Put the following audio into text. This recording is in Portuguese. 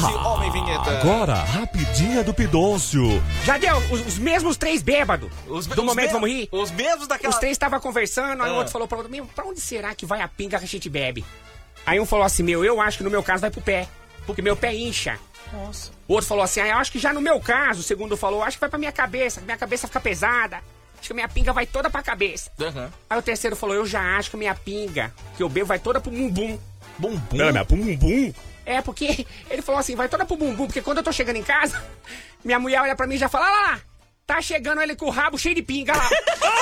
esse homem vinheta. Agora, rapidinha do Pidoncio. Já deu os mesmos 3 bêbados do momento, vamos rir? Os mesmos daquela... Os 3 estavam conversando, aí o outro falou pra outro, meu, pra onde será que vai a pinga que a gente bebe? Aí um falou assim, eu acho que no meu caso vai pro pé, porque meu pé incha. Nossa. O outro falou assim, eu acho que já no meu caso, o segundo falou, acho que vai pra minha cabeça fica pesada. Acho que minha pinga vai toda pra cabeça. Aí o terceiro falou, eu já acho que minha pinga, que eu bebo, vai toda pro bumbum. Bumbum? Não, minha bumbum? É, porque ele falou assim, vai toda pro bumbum, porque quando eu tô chegando em casa, minha mulher olha pra mim e já fala, lá, tá chegando ele com o rabo cheio de pinga lá.